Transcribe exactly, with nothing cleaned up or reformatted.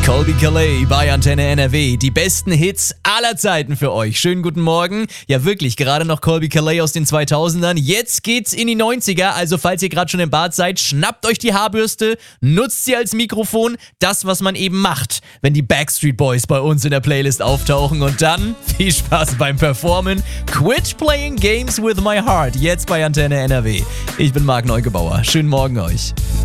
Colbie Caillat bei Antenne N R W. Die besten Hits aller Zeiten für euch. Schönen guten Morgen. Ja wirklich, gerade noch Colbie Caillat aus den zweitausendern. Jetzt geht's in die neunziger. Also falls ihr gerade schon im Bad seid, schnappt euch die Haarbürste, nutzt sie als Mikrofon. Das, was man eben macht, wenn die Backstreet Boys bei uns in der Playlist auftauchen. Und dann viel Spaß beim Performen. Quit playing games with my heart. Jetzt bei Antenne N R W. Ich bin Marc Neugebauer. Schönen Morgen euch.